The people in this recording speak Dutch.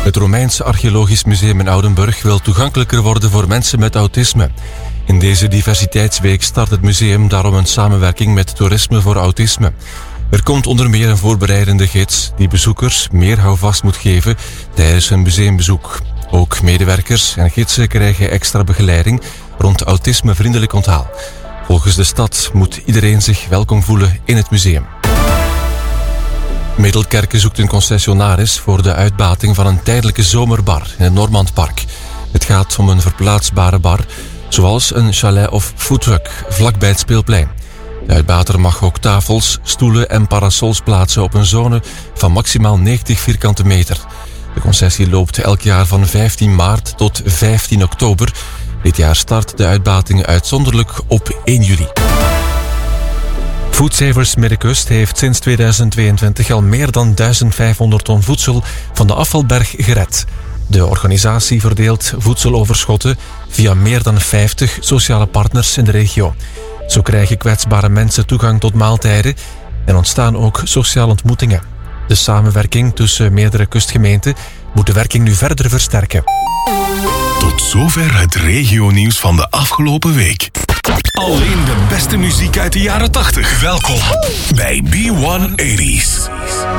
Het Romeinse Archeologisch Museum in Oudenburg wil toegankelijker worden voor mensen met autisme. In deze diversiteitsweek start het museum daarom een samenwerking met Toerisme voor Autisme. Er komt onder meer een voorbereidende gids die bezoekers meer houvast moet geven tijdens hun museumbezoek. Ook medewerkers en gidsen krijgen extra begeleiding rond autismevriendelijk onthaal. Volgens de stad moet iedereen zich welkom voelen in het museum. Middelkerke zoekt een concessionaris voor de uitbating van een tijdelijke zomerbar in het Normandpark. Het gaat om een verplaatsbare bar, zoals een chalet of foodtruck vlakbij het speelplein. De uitbater mag ook tafels, stoelen en parasols plaatsen op een zone van maximaal 90 vierkante meter. De concessie loopt elk jaar van 15 maart tot 15 oktober. Dit jaar start de uitbating uitzonderlijk op 1 juli. Foodsavers Middenkust heeft sinds 2022 al meer dan 1500 ton voedsel van de afvalberg gered. De organisatie verdeelt voedseloverschotten via meer dan 50 sociale partners in de regio. Zo krijgen kwetsbare mensen toegang tot maaltijden en ontstaan ook sociale ontmoetingen. De samenwerking tussen meerdere kustgemeenten moet de werking nu verder versterken. Tot zover het regionieuws van de afgelopen week. Alleen de beste muziek uit de jaren 80. Welkom bij B180's.